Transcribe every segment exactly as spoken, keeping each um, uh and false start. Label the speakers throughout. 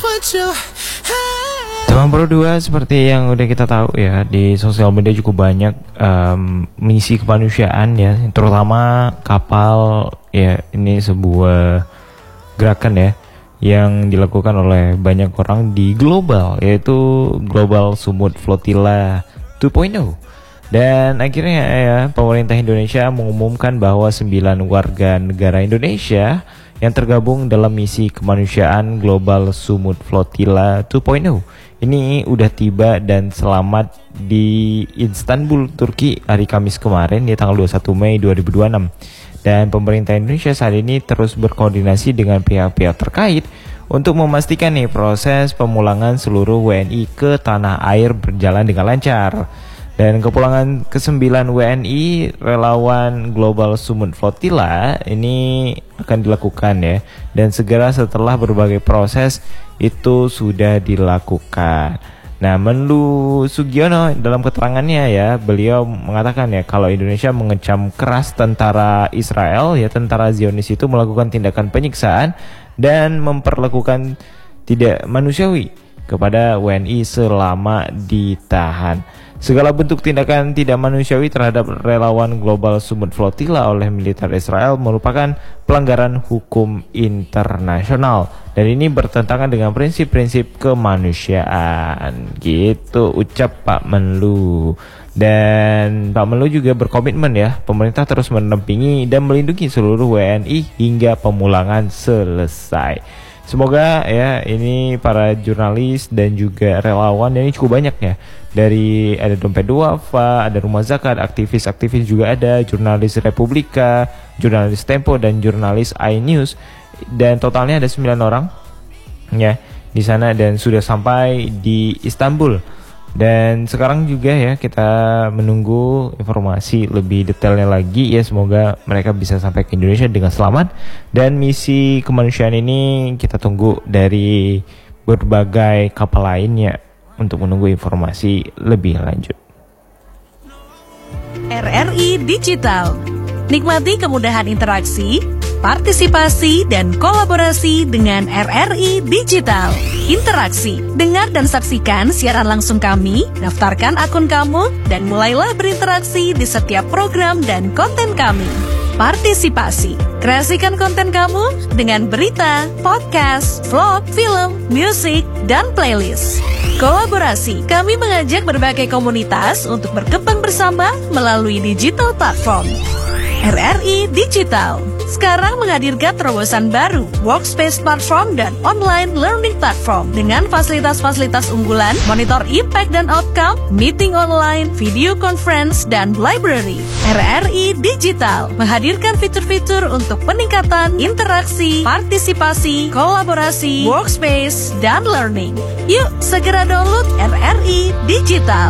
Speaker 1: Teman Pro dua, seperti yang udah kita tahu ya, di sosial media cukup banyak um, misi kemanusiaan ya, terutama kapal ya. Ini sebuah gerakan ya yang dilakukan oleh banyak orang di global, yaitu Global Sumut Flotilla dua titik nol. Dan akhirnya ya, pemerintah Indonesia mengumumkan bahwa sembilan warga negara Indonesia yang tergabung dalam misi kemanusiaan Global Sumut Flotilla dua titik nol ini udah tiba dan selamat di Istanbul, Turki hari Kamis kemarin di tanggal dua puluh satu Mei dua ribu dua puluh enam. Dan pemerintah Indonesia saat ini terus berkoordinasi dengan pihak-pihak terkait untuk memastikan nih proses pemulangan seluruh W N I ke tanah air berjalan dengan lancar. Dan kepulangan kesembilan W N I relawan Global Sumut Flotilla ini akan dilakukan ya, dan segera setelah berbagai proses itu sudah dilakukan. Nah, Menlu Sugiono dalam keterangannya ya, beliau mengatakan ya kalau Indonesia mengecam keras tentara Israel ya, tentara Zionis itu melakukan tindakan penyiksaan dan memperlakukan tidak manusiawi kepada W N I selama ditahan. Segala bentuk tindakan tidak manusiawi terhadap relawan Global Sumut Flotilla oleh militer Israel merupakan pelanggaran hukum internasional, dan ini bertentangan dengan prinsip-prinsip kemanusiaan. Gitu ucap Pak Menlu. Dan Pak Menlu juga berkomitmen ya, pemerintah terus mendampingi dan melindungi seluruh W N I hingga pemulangan selesai. Semoga ya ini para jurnalis dan juga relawan, ini cukup banyak ya. Dari ada Dompet Duafa, ada Rumah Zakat, aktivis-aktivis juga ada, jurnalis Republika, jurnalis Tempo dan jurnalis iNews, dan totalnya ada sembilan orang ya di sana dan sudah sampai di Istanbul. Dan sekarang juga ya kita menunggu informasi lebih detailnya lagi ya, semoga mereka bisa sampai ke Indonesia dengan selamat. Dan misi kemanusiaan ini kita tunggu dari berbagai kapal lainnya untuk menunggu informasi lebih lanjut.
Speaker 2: R R I Digital. Nikmati kemudahan interaksi, partisipasi, dan kolaborasi dengan R R I Digital. Interaksi, dengar dan saksikan siaran langsung kami, daftarkan akun kamu, dan mulailah berinteraksi di setiap program dan konten kami. Partisipasi, kreasikan konten kamu dengan berita, podcast, vlog, film, musik, dan playlist. Kolaborasi, kami mengajak berbagai komunitas untuk berkembang bersama melalui digital platform. R R I Digital sekarang menghadirkan terobosan baru, workspace platform dan online learning platform dengan fasilitas-fasilitas unggulan, monitor impact dan outcome, meeting online, video conference, dan library. R R I Digital menghadirkan fitur-fitur untuk peningkatan interaksi, partisipasi, kolaborasi, workspace, dan learning. Yuk segera download R R I Digital.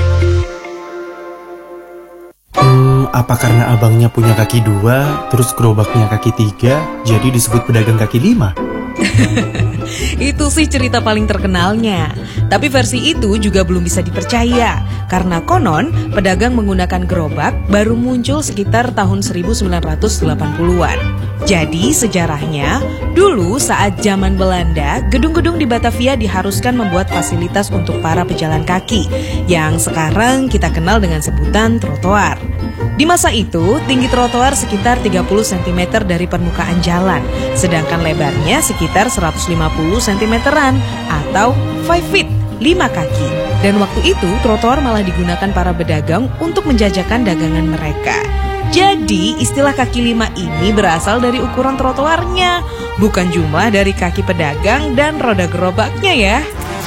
Speaker 3: Hmm, apa karena abangnya punya kaki dua, terus gerobaknya kaki tiga, jadi disebut pedagang kaki lima?
Speaker 4: Itu sih cerita paling terkenalnya. Tapi versi itu juga belum bisa dipercaya, karena konon pedagang menggunakan gerobak baru muncul sekitar tahun seribu sembilan ratus delapan puluhan. Jadi sejarahnya, dulu saat zaman Belanda, gedung-gedung di Batavia diharuskan membuat fasilitas untuk para pejalan kaki, yang sekarang kita kenal dengan sebutan trotoar. Di masa itu, tinggi trotoar sekitar tiga puluh sentimeter dari permukaan jalan, sedangkan lebarnya sekitar seratus lima puluh sentimeteran atau lima feet, lima kaki. Dan waktu itu, trotoar malah digunakan para pedagang untuk menjajakan dagangan mereka. Jadi, istilah kaki lima ini berasal dari ukuran trotoarnya, bukan cuma dari kaki pedagang dan roda gerobaknya ya.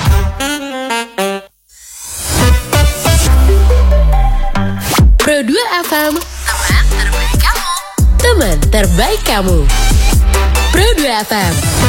Speaker 5: Pro dua F M, teman terbaik kamu. Teman terbaik kamu. Pro dua F M.